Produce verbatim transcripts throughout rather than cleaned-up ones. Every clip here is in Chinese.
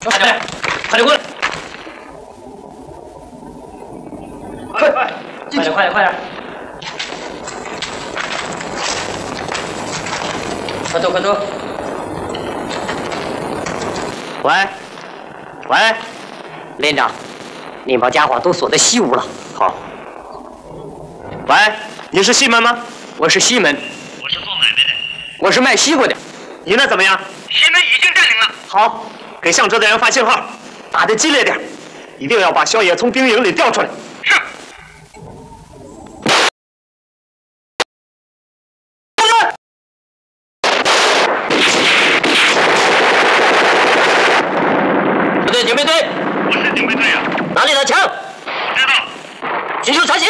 快点，快点过来！快快，快点快点快点！快走快走！喂喂，连长，你把家伙都锁在西屋了。好。喂， 你是西门吗？ 我是西门。 我是做买卖的。 我是卖西瓜的。 你那怎么样？ 西门已经占领了。 好，给向哲的人发信号，打得激烈点，一定要把萧野从兵营里调出来。 是。部队警备队。 我是警备队啊。 哪里的枪？ 知道。 举手查询。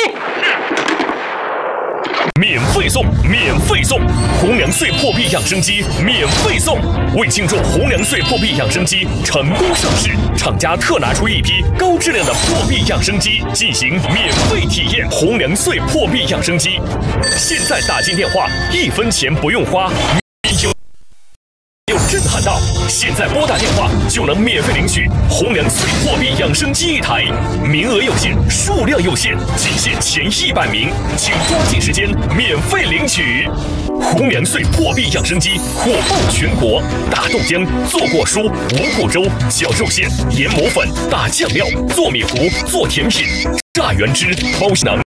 免费送，免费送，红粮岁破壁养生机免费送。为庆祝红粮岁破壁养生机成功上市，厂家特拿出一批高质量的破壁养生机进行免费体验。红粮岁破壁养生机，现在打进电话，一分钱不用花。有有震撼到！现在拨打电话就能免费领取红粮岁破壁养生机一台，名额有限，数量有限，仅限前一百名，请抓紧时间免费领取。红粮岁破壁养生机火爆全国，打豆浆、做果蔬、五谷粥、搅肉馅、研磨粉、打酱料、做米糊、做甜品、榨原汁、包西囊。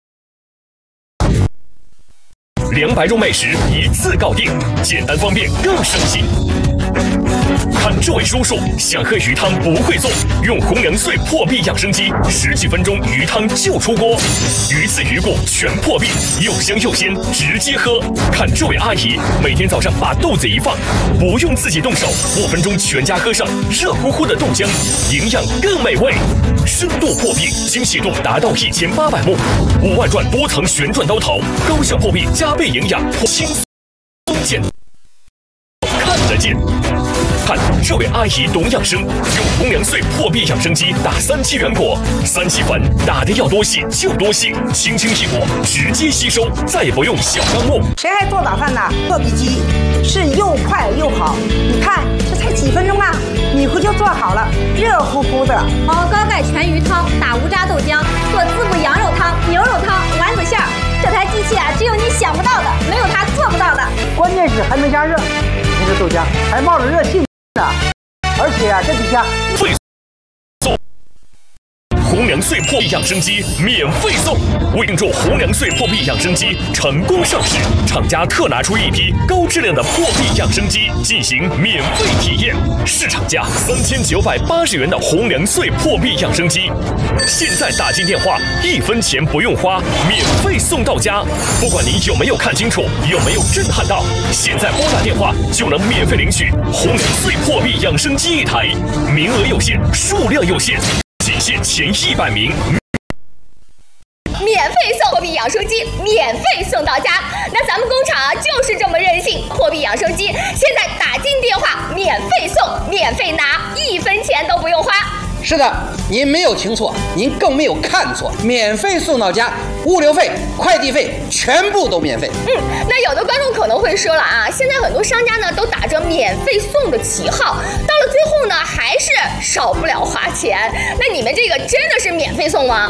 两百种美食一次搞定，简单方便更省心。看这位叔叔想喝鱼汤不会做，用红粮岁破壁养生机，十几分钟鱼汤就出锅，鱼刺鱼骨全破壁，又香又鲜，直接喝。看这位阿姨每天早上把豆子一放，不用自己动手，五分钟全家喝上热乎乎的豆浆，营养更美味。深度破壁，精细度达到一千八百目，五万转多层旋转刀头，高效破壁加倍营养，轻松简看得见。看这位阿姨懂养生，用红粮岁破壁养生机打三七原果，三七粉打的要多细就多细，轻轻一裹直接吸收，再也不用小钢木。 谁还做早饭呢？破壁机是又快又好，你看这才几分钟啊，米糊就做好了，热乎乎的。 熬高钙全鱼汤，打无渣豆浆，做滋补羊肉汤、牛肉汤、丸子馅儿。这台机器啊，只有你想不到的，没有它做不到的。 关键是还能加热，你这豆浆还冒着热气。而且啊，这底下费送红粮岁破壁养生机免费送。为庆祝红粮岁破壁养生机成功上市，厂家特拿出一批高质量的破壁养生机进行免费体验，市场价三千九百八十元的红粮岁破壁养生机，现在打进电话，一分钱不用花，免费送到家。不管你有没有看清楚，有没有震撼到，现在拨打电话就能免费领取红粮岁破壁养生机一台，名额有限，数量有限，仅限前一百名。 免费送破壁养生机，免费送到家。那咱们工厂啊就是这么任性，破壁养生机现在打进电话，免费送，免费拿，一分钱都不用花。 是的，您没有听错，您更没有看错，免费送到家，物流费、快递费全部都免费。 嗯，那有的观众可能会说了啊，现在很多商家呢都打着免费送的旗号，到了最后呢还是少不了花钱。那你们这个真的是免费送吗？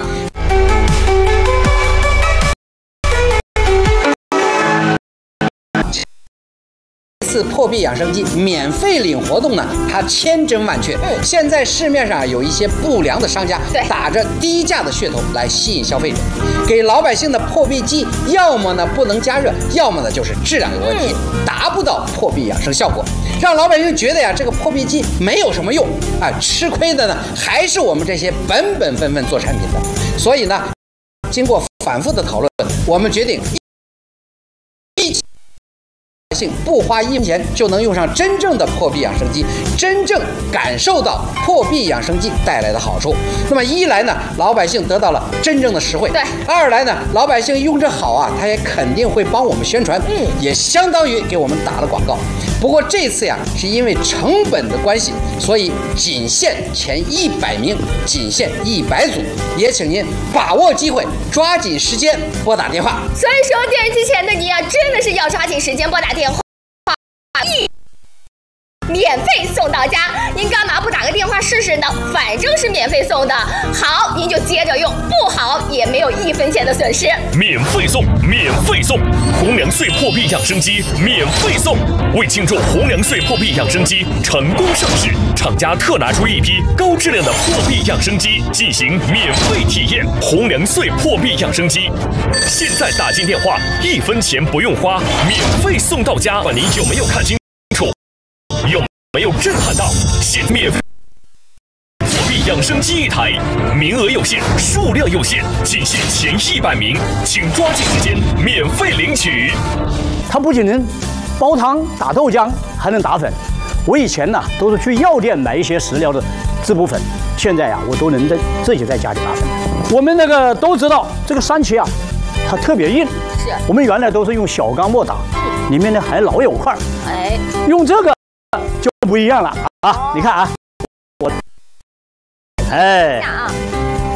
次破壁养生机免费领活动呢，它千真万确。嗯，现在市面上有一些不良的商家打着低价的噱头来吸引消费者，给老百姓的破壁机要么呢不能加热，要么呢就是质量有问题，嗯、达不到破壁养生效果，让老百姓觉得呀这个破壁机没有什么用啊，吃亏的呢还是我们这些本本分分做产品的。所以呢，经过反复的讨论，我们决定不花一分钱就能用上真正的破壁养生机，真正感受到破壁养生机带来的好处。那么一来呢，老百姓得到了真正的实惠；对，二来呢，老百姓用着好啊，他也肯定会帮我们宣传，嗯，也相当于给我们打了广告。不过这次呀，是因为成本的关系，所以仅限前一百名，仅限一百组，也请您把握机会，抓紧时间拨打电话。 所以说，电视机前的你啊，真的是要抓紧时间拨打电话。免费送到家，您干嘛不打个个电话试试呢？反正是免费送的，好您就接着用，不好也没有一分钱的损失。 免费送，免费送，红粮穗破壁养生机免费送。为庆祝红粮穗破壁养生机成功上市，厂家特拿出一批高质量的破壁养生机进行免费体验。红粮穗破壁养生机，现在打进电话，一分钱不用花，免费送到家。管你有没有看清楚，有没有震撼到？现免费破壁养生机一台，名额有限，数量有限，仅限前一百名，请抓紧时间免费领取。 它不仅能煲汤、打豆浆，还能打粉。我以前呢都是去药店买一些食疗的滋补粉，现在呀我都能在自己在家里打粉。我们那个都知道，这个山茄啊，它特别硬。 是。我们原来都是用小钢锨打，里面呢还老有块。 哎。 用这个就不一样了啊！你看啊，我，哎。 啊。